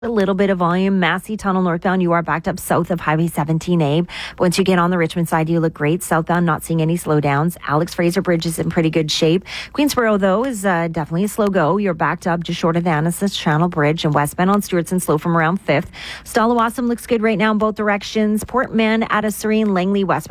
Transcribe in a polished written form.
A little bit of volume. Massey Tunnel northbound, you are backed up south of Highway 17A. But once you get on the Richmond side, you look great. Southbound, not seeing any slowdowns. Alex Fraser Bridge is in pretty good shape. Queensboro, though, is definitely a slow go. You're backed up just short of the Annacis Channel Bridge, and westbound on Stewartson slow from around 5th. Stallawasam looks good right now in both directions. Port Mann, Serene, Langley, westbound.